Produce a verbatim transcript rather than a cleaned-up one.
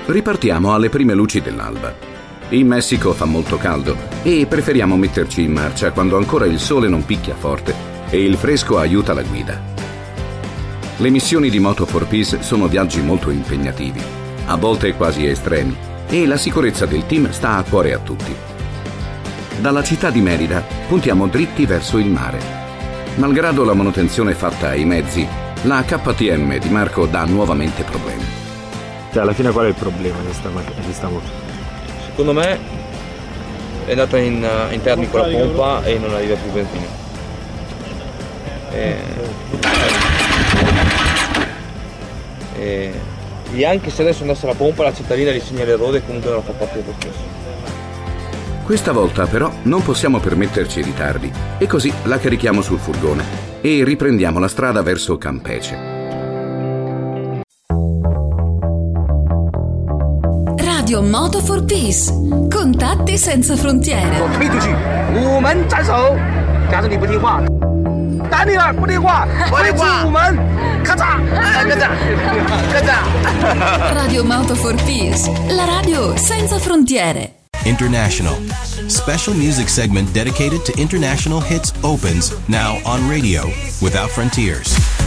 Ripartiamo alle prime luci dell'alba. In Messico fa molto caldo e preferiamo metterci in marcia quando ancora il sole non picchia forte e il fresco aiuta la guida. Le missioni di Moto for Peace sono viaggi molto impegnativi, a volte quasi estremi, e la sicurezza del team sta a cuore a tutti. Dalla città di Merida puntiamo dritti verso il mare. Malgrado la manutenzione fatta ai mezzi, la K T M di Marco dà nuovamente problemi. Cioè, alla fine qual è il problema di questa, di questa moto? Secondo me è andata in, uh, in termico la pompa e non arriva più benzina. E... E... e anche se adesso andasse la pompa, la cittadina di Segnale comunque non la fa partire lo stesso. Questa volta però non possiamo permetterci ritardi e così la carichiamo sul furgone e riprendiamo la strada verso Campeche. Radio Moto for Peace. Contatti senza frontiere. Radio Moto for Peace, la radio senza frontiere. International. Special music segment dedicated to international hits opens now on radio without frontiers.